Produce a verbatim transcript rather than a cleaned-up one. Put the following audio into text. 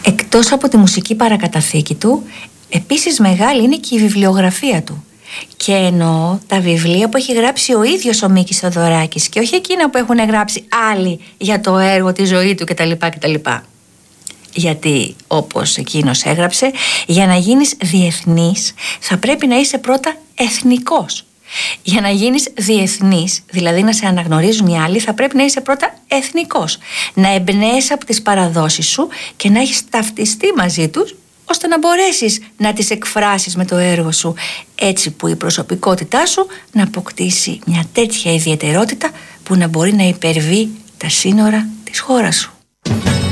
Εκτός από τη μουσική παρακαταθήκη του, επίσης μεγάλη είναι και η βιβλιογραφία του. Και εννοώ τα βιβλία που έχει γράψει ο ίδιος ο Μίκης Θοδωράκης και όχι εκείνα που έχουν γράψει άλλοι για το έργο, τη ζωή του κτλ. κτλ. Γιατί, όπως εκείνος έγραψε, για να γίνεις διεθνής θα πρέπει να είσαι πρώτα εθνικός. Για να γίνεις διεθνής, δηλαδή να σε αναγνωρίζουν οι άλλοι, θα πρέπει να είσαι πρώτα εθνικός. Να εμπνέεσαι από τις παραδόσεις σου και να έχεις ταυτιστεί μαζί τους, ώστε να μπορέσεις να τις εκφράσεις με το έργο σου, έτσι που η προσωπικότητά σου να αποκτήσει μια τέτοια ιδιαιτερότητα που να μπορεί να υπερβεί τα σύνορα της χώρας σου.